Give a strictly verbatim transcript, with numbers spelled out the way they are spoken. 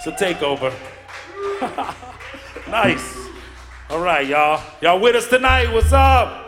It's a takeover. Nice. All right, y'all. Y'all with us tonight? What's up?